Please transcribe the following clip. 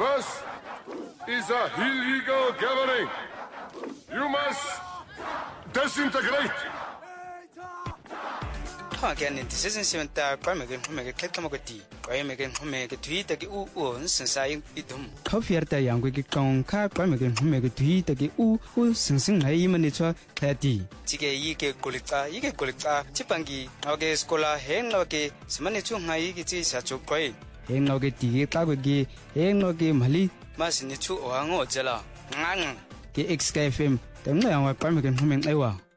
This is a illegal gathering. You must disintegrate. Again, this isn't seven primary Kamagati, primary tweet the U since I idum. Coffee at the young wicked gong car primary tweet the U since I imanitua tati. Tige Yike Golita, Yike Golita, Chipangi, Oge Scola, Henoge, Smanitu Haigi Sacho Quay, Henoge Tige Kagagi, Henoge Mali, Masinitu or Ango Jella. Nang, the XKFM, the Primary Ewa.